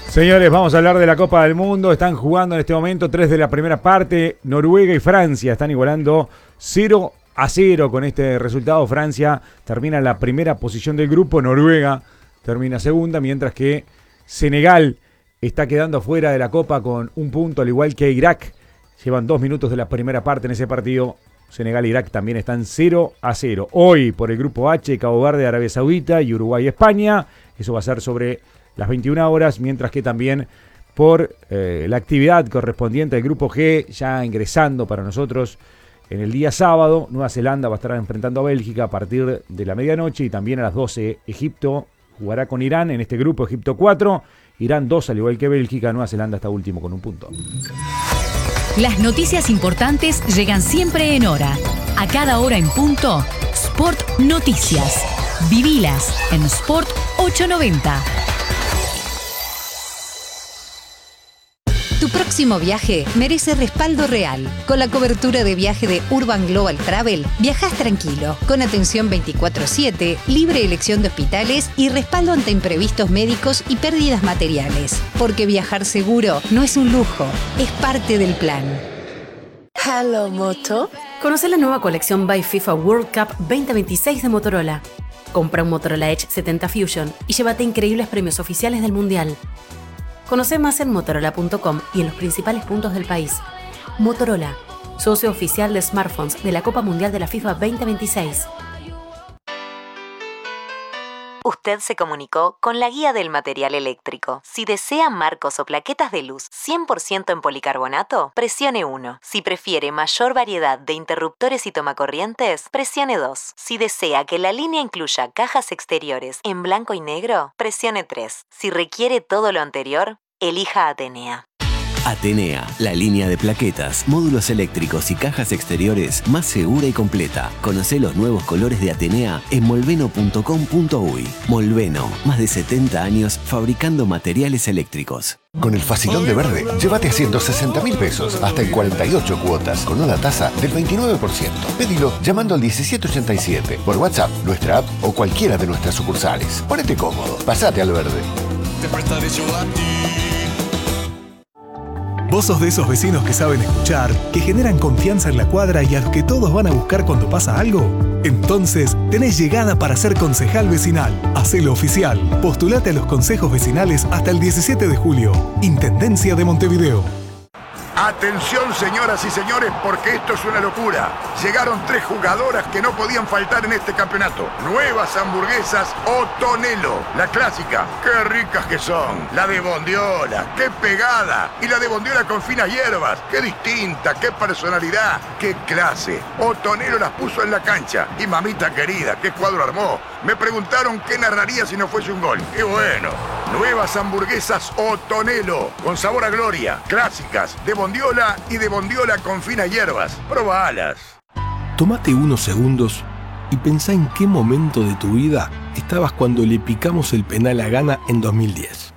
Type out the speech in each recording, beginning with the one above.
Señores, vamos a hablar de la Copa del Mundo. Están jugando en este momento 3 de la primera parte. Noruega y Francia están igualando 0-0 con este resultado. Francia termina en la primera posición del grupo. Noruega termina segunda, mientras que Senegal está quedando fuera de la Copa con un punto, al igual que Irak. Llevan 2 minutos de la primera parte en ese partido. Senegal e Irak también están 0-0. Hoy por el grupo H, Cabo Verde, Arabia Saudita y Uruguay, España. Eso va a ser sobre las 21 horas, mientras que también por la actividad correspondiente al grupo G, ya ingresando para nosotros en el día sábado, Nueva Zelanda va a estar enfrentando a Bélgica a partir de la medianoche, y también a las 12 Egipto jugará con Irán en este grupo. Egipto 4, Irán 2, al igual que Bélgica. Nueva Zelanda está último con un punto. Las noticias importantes llegan siempre en hora. A cada hora en punto, Sport Noticias. Vivilas en Sport 890. Tu próximo viaje merece respaldo real. Con la cobertura de viaje de Urban Global Travel, viajás tranquilo, con atención 24/7, libre elección de hospitales y respaldo ante imprevistos médicos y pérdidas materiales. Porque viajar seguro no es un lujo, es parte del plan. Hello, Moto. Conoce la nueva colección By FIFA World Cup 2026 de Motorola. Compra un Motorola Edge 70 Fusion y llévate increíbles premios oficiales del Mundial. Conoce más en motorola.com y en los principales puntos del país. Motorola, socio oficial de smartphones de la Copa Mundial de la FIFA 2026. Usted se comunicó con la guía del material eléctrico. Si desea marcos o plaquetas de luz 100% en policarbonato, presione 1. Si prefiere mayor variedad de interruptores y tomacorrientes, presione 2. Si desea que la línea incluya cajas exteriores en blanco y negro, presione 3. Si requiere todo lo anterior, elija Atenea. Atenea, la línea de plaquetas, módulos eléctricos y cajas exteriores más segura y completa. Conocé los nuevos colores de Atenea en molveno.com.uy. Molveno, más de 70 años fabricando materiales eléctricos. Con el Facilón de Verde, llévate a 160.000 pesos, hasta en 48 cuotas, con una tasa del 29%. Pedilo llamando al 1787, por WhatsApp, nuestra app o cualquiera de nuestras sucursales. Ponete cómodo, pasate al Verde. Te prestaré yo a ti. Vos sos de esos vecinos que saben escuchar, que generan confianza en la cuadra y a los que todos van a buscar cuando pasa algo. Entonces, tenés llegada para ser concejal vecinal. Hacelo oficial. Postulate a los consejos vecinales hasta el 17 de julio. Intendencia de Montevideo. Atención, señoras y señores, porque esto es una locura. Llegaron 3 jugadoras que no podían faltar en este campeonato. Nuevas hamburguesas Otonelo. La clásica, qué ricas que son. La de bondiola, qué pegada. Y la de bondiola con finas hierbas, qué distinta, qué personalidad, qué clase. Otonelo las puso en la cancha. Y mamita querida, qué cuadro armó. Me preguntaron qué narraría si no fuese un gol. ¡Qué bueno! Nuevas hamburguesas Otonelo, con sabor a gloria, clásicas, de bondiola y de bondiola con finas hierbas. Probalas. Tómate unos segundos y pensá en qué momento de tu vida estabas cuando le picamos el penal a Ghana en 2010.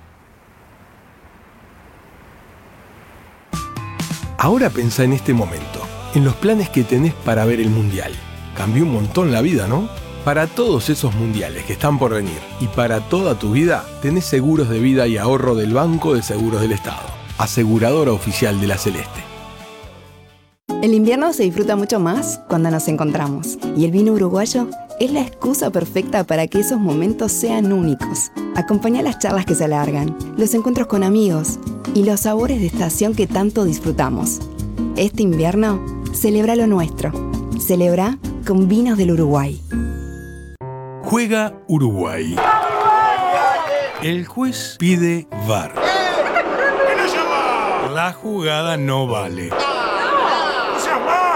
Ahora pensá en este momento, en los planes que tenés para ver el Mundial. Cambió un montón la vida, ¿no? Para todos esos mundiales que están por venir y para toda tu vida, tenés seguros de vida y ahorro del Banco de Seguros del Estado, aseguradora oficial de la Celeste. El invierno se disfruta mucho más cuando nos encontramos. Y el vino uruguayo es la excusa perfecta para que esos momentos sean únicos. Acompañá las charlas que se alargan, los encuentros con amigos y los sabores de estación que tanto disfrutamos. Este invierno, celebra lo nuestro. Celebra con vinos del Uruguay. Juega Uruguay. El juez pide VAR. La jugada no vale.